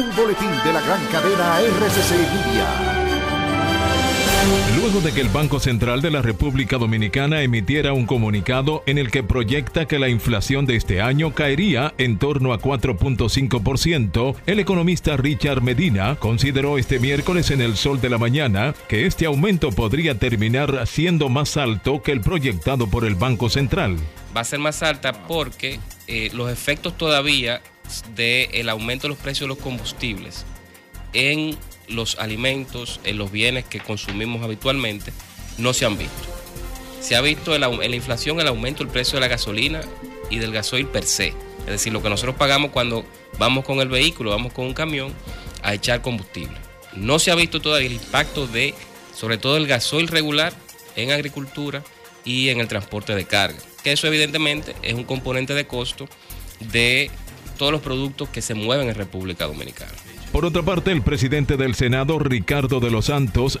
Un boletín de la gran cadena RCC Media. Luego de que el Banco Central de la República Dominicana emitiera un comunicado en el que proyecta que la inflación de este año caería en torno a 4.5%, el economista Richard Medina consideró este miércoles en El Sol de la Mañana que este aumento podría terminar siendo más alto que el proyectado por el Banco Central. Va a ser más alta porque los efectos todavía del aumento de los precios de los combustibles en los alimentos, en los bienes que consumimos habitualmente, no se han visto. Se ha visto en la inflación el aumento del precio de la gasolina y del gasoil per se. Es decir, lo que nosotros pagamos cuando vamos con el vehículo, vamos con un camión a echar combustible. No se ha visto todavía el impacto de, sobre todo, el gasoil regular en agricultura y en el transporte de carga. Que eso evidentemente es un componente de costo de todos los productos que se mueven en República Dominicana. Por otra parte, el presidente del Senado, Ricardo de los Santos,